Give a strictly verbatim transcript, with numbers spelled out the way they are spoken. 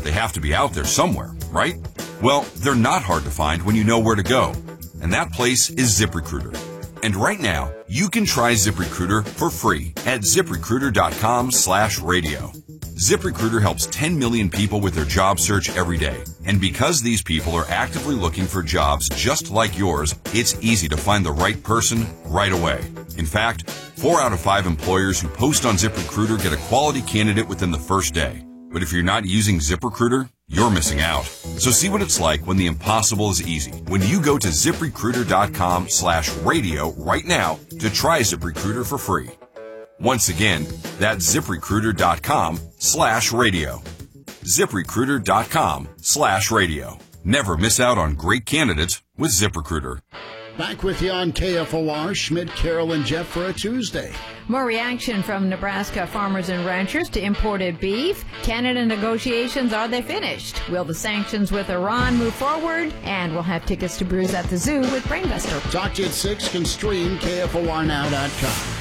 They have to be out there somewhere, right? Well, they're not hard to find when you know where to go. And that place is ZipRecruiter. And right now, you can try ZipRecruiter for free at ZipRecruiter.com slash radio. ZipRecruiter helps ten million people with their job search every day. And because these people are actively looking for jobs just like yours, it's easy to find the right person right away. In fact, four out of five employers who post on ZipRecruiter get a quality candidate within the first day. But if you're not using ZipRecruiter, you're missing out. So see what it's like when the impossible is easy. When you go to ZipRecruiter.com slash radio right now to try ZipRecruiter for free. Once again, that's ZipRecruiter.com slash radio. ZipRecruiter.com slash radio. Never miss out on great candidates with ZipRecruiter. Back with you on K F O R, Schmidt, Carol, and Jeff for a Tuesday. More reaction from Nebraska farmers and ranchers to imported beef. Canada negotiations, are they finished? Will the sanctions with Iran move forward? And we'll have tickets to Brews at the Zoo with Brainbuster. Talk to you at six. Can stream K F O R now dot com.